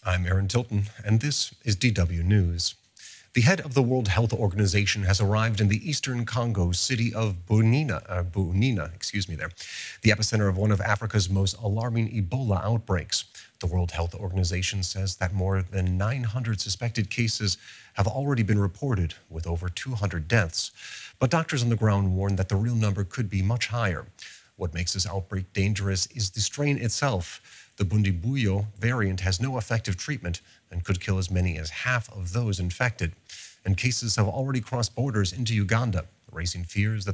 I'm Aaron Tilton, and this is DW News. The head of the World Health Organization has arrived in the eastern Congo city of Bunina, the epicenter of one of Africa's most alarming Ebola outbreaks. The World Health Organization says that more than 900 suspected cases have already been reported, with over 200 deaths. But doctors on the ground warn that the real number could be much higher. What makes this outbreak dangerous is the strain itself. The Bundibugyo variant has no effective treatment and could kill as many as half of those infected. And cases have already crossed borders into Uganda, raising fears that